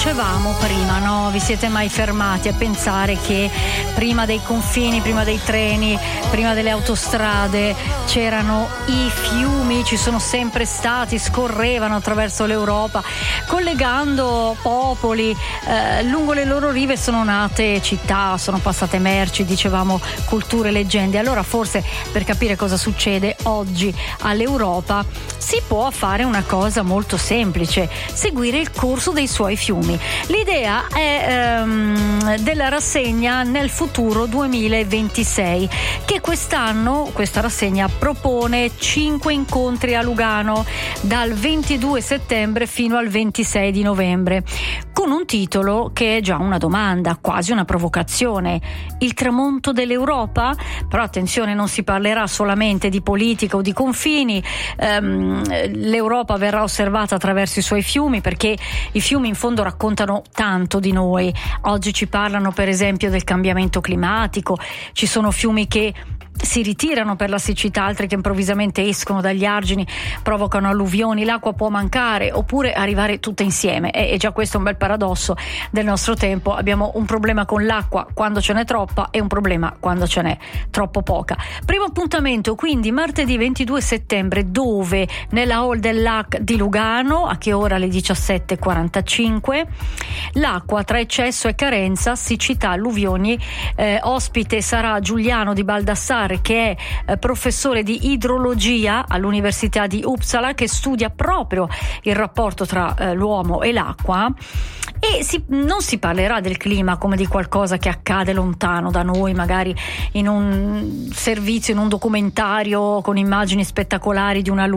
dicevamo prima, no? Vi siete mai fermati a pensare che prima dei confini, prima dei treni, prima delle autostrade c'erano i fiumi, ci sono sempre stati, scorrevano attraverso l'Europa, collegando popoli, lungo le loro rive sono nate città, sono passate merci, dicevamo culture, leggende. Allora forse per capire cosa succede oggi all'Europa si può fare una cosa molto semplice: seguire il corso dei suoi fiumi. L'idea è della rassegna Nel futuro 2026, che quest'anno questa rassegna propone 5 incontri a Lugano dal 22 settembre fino al 26 di novembre, con un titolo che è già una domanda, quasi una provocazione: il tramonto dell'Europa? Però attenzione, non si parlerà solamente di politica o di confini, l'Europa verrà osservata attraverso i suoi fiumi, perché i fiumi in fondo raccontano tanto di noi. Oggi ci parlano per esempio del cambiamento climatico, ci sono fiumi che si ritirano per la siccità, altri che improvvisamente escono dagli argini, provocano alluvioni, l'acqua può mancare oppure arrivare tutte insieme. E già questo è un bel paradosso del nostro tempo: abbiamo un problema con l'acqua quando ce n'è troppa e un problema quando ce n'è troppo poca. Primo appuntamento quindi martedì 22 settembre, dove? Nella Hall del Lac di Lugano. A che ora? Alle 17:45. L'acqua tra eccesso e carenza, siccità, alluvioni. Ospite sarà Giuliano Di Baldassare, che è professore di idrologia all'Università di Uppsala, che studia proprio il rapporto tra l'uomo e l'acqua. E non si parlerà del clima come di qualcosa che accade lontano da noi, magari in un servizio, in un documentario con immagini spettacolari di una